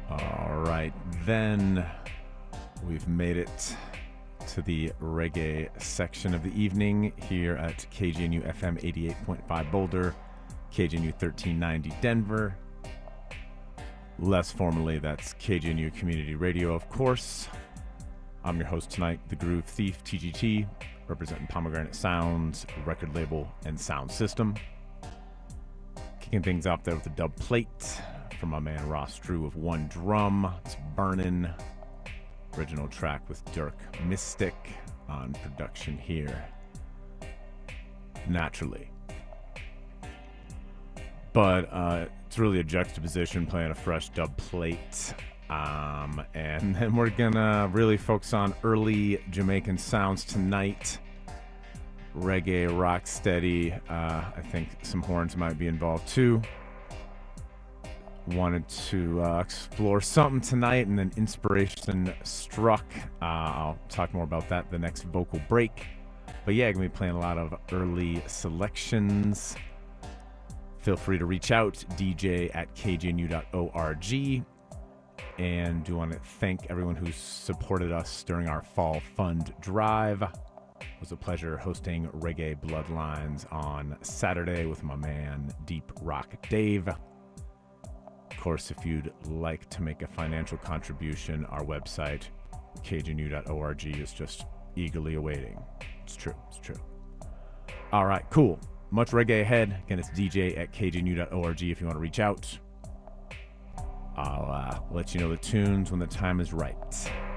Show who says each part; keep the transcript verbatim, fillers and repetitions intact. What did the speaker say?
Speaker 1: All right, then we've made it to the reggae section of the evening here at K G N U F M eighty-eight point five Boulder, K G N U thirteen ninety Denver. Less formally, that's K G N U Community Radio, of course. I'm your host tonight, The Groove Thief, T G T, representing Pomegranate Sounds, record label, and sound system. Kicking things off there with a dub plate from my man Ross Drew of One Drum. It's Burnin'. Original track with Dirk Mystic on production here. Naturally. But uh, it's really a juxtaposition playing a fresh dub plate. Um, and then we're gonna really focus on early Jamaican sounds tonight. Reggae, rock steady. Uh, I think some horns might be involved too. Wanted to uh, explore something tonight, and then inspiration struck. Uh, I'll talk more about that the next vocal break. But yeah, gonna be playing a lot of early selections. Feel free to reach out, D J at K G N U dot org. And do want to thank everyone who supported us during our fall fund drive. It was a pleasure hosting Reggae Bloodlines on Saturday with my man Deep Rock Dave. Of course, if you'd like to make a financial contribution, our website, K G N U dot org, is just eagerly awaiting. It's true. It's true. All right, cool. Much reggae ahead. Again, it's D J at K G N U dot org if you want to reach out. I'll uh, let you know the tunes when the time is right.